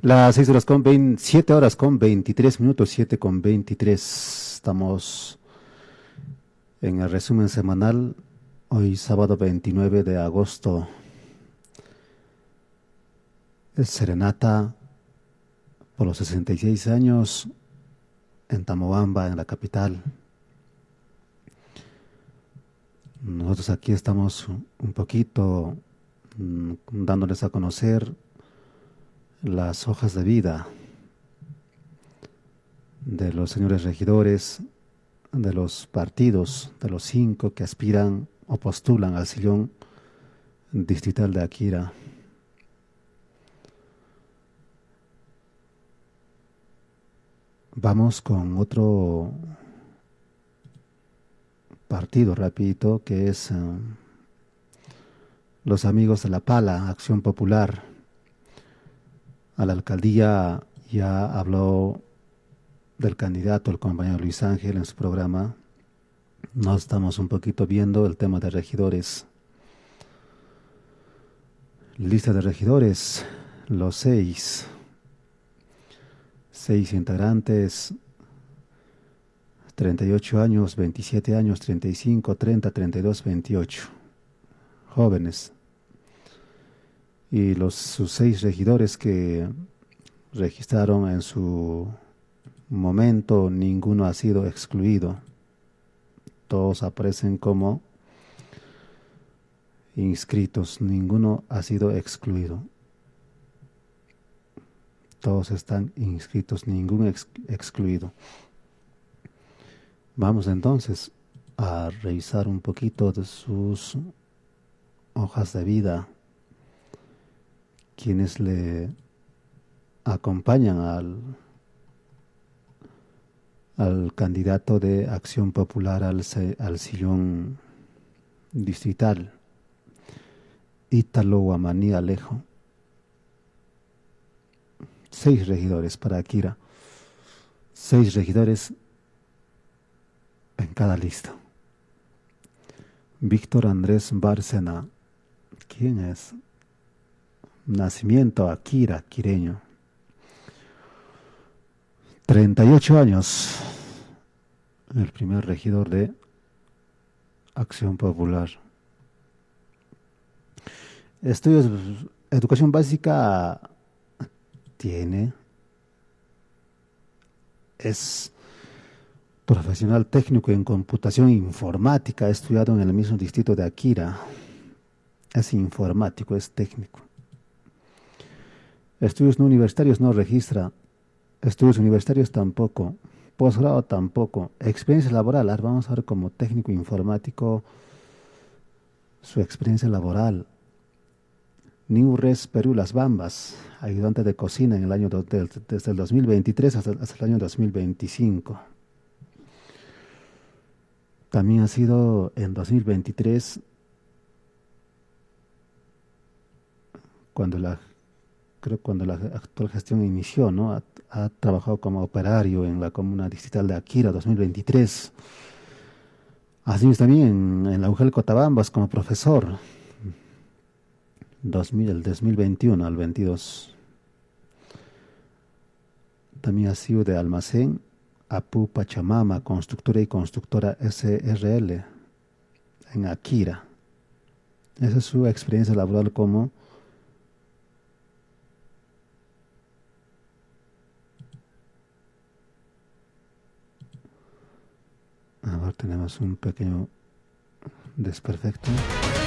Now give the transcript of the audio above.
Las 6 horas con 20, 7 horas con 23 minutos, 7 con 23. Estamos en el resumen semanal, hoy sábado 29 de agosto. Es serenata por los 66 años en Tamoamba, en la capital. Nosotros aquí estamos un poquito dándoles a conocer las hojas de vida de los señores regidores, de los partidos, de los 5 que aspiran o postulan al sillón distrital de Akira. Vamos con otro partido rapidito que es los amigos de la Pala, Acción Popular. A la alcaldía ya habló del candidato, el compañero Luis Ángel, en su programa. Nos estamos un poquito viendo el tema de regidores. Lista de regidores, los 6 integrantes, 38 años, 27 años, 35, 30, 32, 28, jóvenes. Y sus 6 regidores que registraron en su momento, ninguno ha sido excluido. Todos aparecen como inscritos, ninguno ha sido excluido. Todos están inscritos, ningún excluido. Vamos entonces a revisar un poquito de sus hojas de vida, quienes le acompañan al candidato de Acción Popular al sillón distrital, Ítalo Guamaní Alejo. 6 regidores para Akira, 6 regidores en cada lista. Víctor Andrés Bárcena, ¿quién es? Nacimiento Akira, quireño. 38 años, el primer regidor de Acción Popular. Estudios, educación básica tiene, es profesional técnico en computación informática, ha estudiado en el mismo distrito de Akira, es informático, es técnico. Estudios no universitarios no registra, estudios universitarios tampoco, posgrado tampoco, experiencia laboral, vamos a ver como técnico informático su experiencia laboral. New Res Perú Las Bambas, ayudante de cocina en el año desde el 2023 hasta el año 2025. También ha sido en 2023 cuando la actual gestión inició, ¿no? Ha trabajado como operario en la comuna distrital de Akira 2023. Así es también en la UGEL Cotabambas como profesor. El 2021 al 22. También ha sido de almacén Apu Pachamama, constructora y constructora SRL en Akira. Esa es su experiencia laboral como a ver, tenemos un pequeño desperfecto.